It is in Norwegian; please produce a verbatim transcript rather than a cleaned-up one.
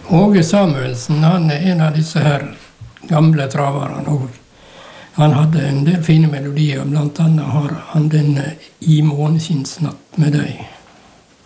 Åge Samuelsen, han er en av disse her gamle travarene. Og han hadde en del fine melodier, blant annet har han den I måneskinsnatt med deg.